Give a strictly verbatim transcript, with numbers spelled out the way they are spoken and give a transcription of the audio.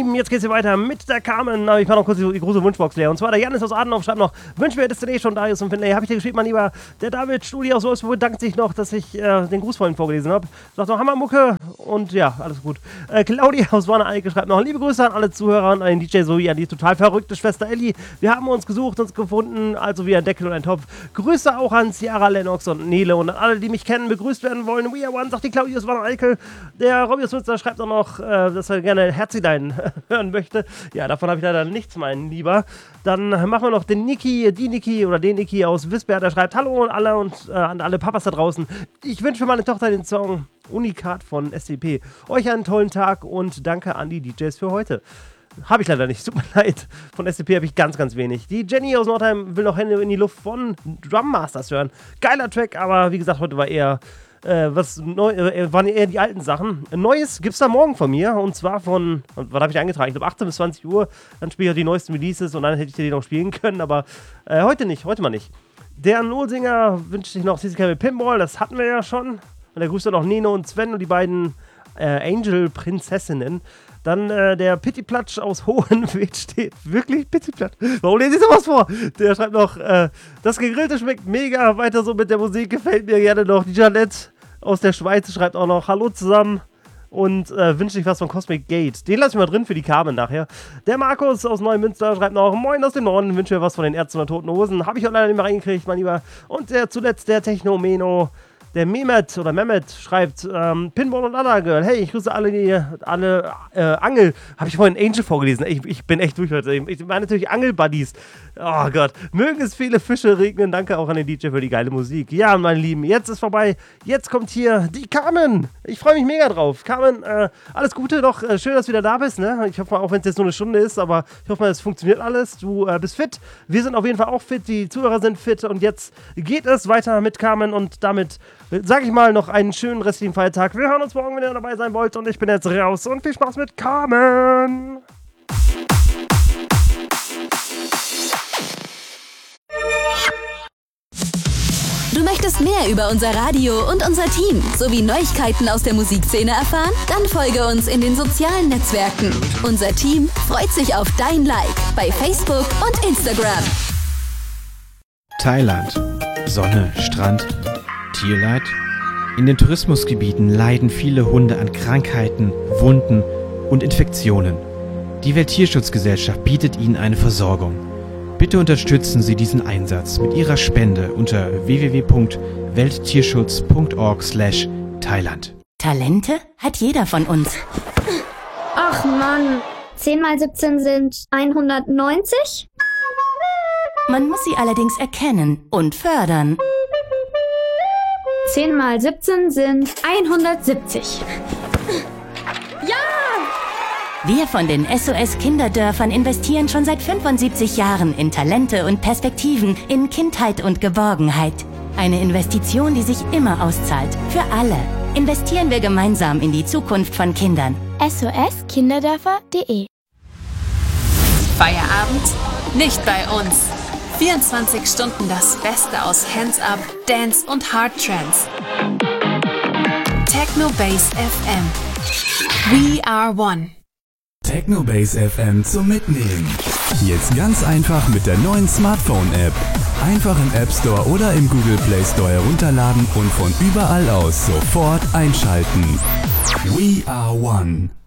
Lieben, jetzt geht's hier weiter mit der Carmen. Aber ich mache noch kurz die, die große Wunschbox leer. Und zwar der Janis aus Adenhof schreibt noch, wünsch mir Destination Darius und Finlay. Habe ich dir geschrieben, mein Lieber. Der David Studi aus Wolfsburg bedankt sich noch, dass ich äh, den Gruß vorhin vorgelesen habe. Sagt noch Hammermucke und ja, alles gut. Äh, Claudia aus Wanne-Eicke schreibt noch, liebe Grüße an alle Zuhörer, an den D J Zoe, an die total verrückte Schwester Ellie. Wir haben uns gesucht, uns gefunden, also wie ein Deckel und ein Topf. Grüße auch an Ciara, Lennox und Nele und an alle, die mich kennen, begrüßt werden wollen. We are one, sagt die Claudia aus Wanne-Eicke. Der Robby aus Münster schreibt auch noch, äh, dass er gerne Herzilein hören möchte. Ja, davon habe ich leider nichts, mein Lieber. Dann machen wir noch den Niki, die Niki oder den Niki aus Wisbert. Der schreibt, hallo an alle und äh, an alle Papas da draußen. Ich wünsche für meine Tochter den Song Unikat von S C P. Euch einen tollen Tag und danke an die D Js für heute. Habe ich leider nicht, tut mir leid. Von S C P habe ich ganz, ganz wenig. Die Jenny aus Nordheim will noch Hände in die Luft von Drum Masters hören. Geiler Track, aber wie gesagt, heute war eher Äh, was neu, äh, waren eher die alten Sachen. Neues gibt's da morgen von mir und zwar von, was habe ich eingetragen? Ich glaube achtzehn bis zwanzig Uhr. Dann spiele ich die neuesten Releases und dann hätte ich die noch spielen können, aber äh, heute nicht, heute mal nicht. Der Nullsinger wünscht sich noch C C K mit Pinball, das hatten wir ja schon. Und er grüßt dann noch Nino und Sven und die beiden äh, Angel-Prinzessinnen. Dann äh, der Pittiplatsch aus Hohenweg steht. Wirklich Pittiplatsch? Warum lese ich sowas vor? Der schreibt noch, äh, das Gegrillte schmeckt mega. Weiter so mit der Musik, gefällt mir gerne noch. Die Janette aus der Schweiz schreibt auch noch, hallo zusammen. Und äh, wünscht sich was von Cosmic Gate. Den lasse ich mal drin für die Carmen nachher. Der Markus aus Neumünster schreibt noch, moin aus dem Norden. Wünsche mir was von den Ärzten und Toten Hosen. Habe ich auch leider nicht mehr reingekriegt, mein Lieber. Und der zuletzt der Technomeno. Der Mehmet oder Mehmet schreibt, ähm, Pinball und Anna Girl. Hey, ich grüße alle, die, alle äh, Angel. Habe ich vorhin Angel vorgelesen? Ich, ich bin echt durch heute. Ich meine natürlich Angel-Buddies. Oh Gott. Mögen es viele Fische regnen. Danke auch an den D J für die geile Musik. Ja, meine Lieben, jetzt ist vorbei. Jetzt kommt hier die Carmen. Ich freue mich mega drauf. Carmen, äh, alles Gute noch. Äh, schön, dass du wieder da bist. Ne? Ich hoffe mal, auch wenn es jetzt nur eine Stunde ist, aber ich hoffe mal, es funktioniert alles. Du äh, bist fit. Wir sind auf jeden Fall auch fit. Die Zuhörer sind fit. Und jetzt geht es weiter mit Carmen und damit sag ich mal, noch einen schönen restlichen Feiertag. Wir hören uns morgen, wenn ihr dabei sein wollt. Und ich bin jetzt raus. Und viel Spaß mit Carmen. Du möchtest mehr über unser Radio und unser Team sowie Neuigkeiten aus der Musikszene erfahren? Dann folge uns in den sozialen Netzwerken. Unser Team freut sich auf dein Like bei Facebook und Instagram. Thailand. Sonne, Strand, Tierleid? In den Tourismusgebieten leiden viele Hunde an Krankheiten, Wunden und Infektionen. Die Welttierschutzgesellschaft bietet ihnen eine Versorgung. Bitte unterstützen Sie diesen Einsatz mit Ihrer Spende unter w w w punkt welttierschutz punkt org slash Thailand. Talente hat jeder von uns. Ach Mann, zehn mal siebzehn sind hundertneunzig? Man muss sie allerdings erkennen und fördern. zehn mal siebzehn sind hundertsiebzig. Ja! Wir von den S O S Kinderdörfern investieren schon seit fünfundsiebzig Jahren in Talente und Perspektiven, in Kindheit und Geborgenheit. Eine Investition, die sich immer auszahlt. Für alle. Investieren wir gemeinsam in die Zukunft von Kindern. S O S kinderdörfer punkt de Feierabend? Nicht bei uns. vierundzwanzig Stunden das Beste aus Hands-Up, Dance und Hard Trance. Techno-Bass F M. We are one. Techno-Bass F M zum Mitnehmen. Jetzt ganz einfach mit der neuen Smartphone-App. Einfach im App Store oder im Google Play Store herunterladen und von überall aus sofort einschalten. We are one.